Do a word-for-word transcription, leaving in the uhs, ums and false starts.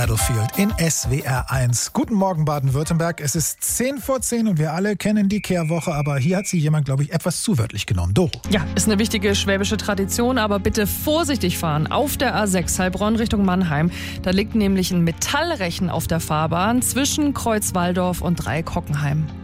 Battlefield in S W R eins. Guten Morgen Baden-Württemberg. Es ist zehn vor zehn und wir alle kennen die Kehrwoche, aber hier hat sie jemand, glaube ich, etwas zu wörtlich genommen. Doro. Ja, ist eine wichtige schwäbische Tradition, aber bitte vorsichtig fahren. Auf der A sechs Heilbronn Richtung Mannheim. Da liegt nämlich ein Metallrechen auf der Fahrbahn zwischen Kreuzwaldorf und Dreieck-Hockenheim.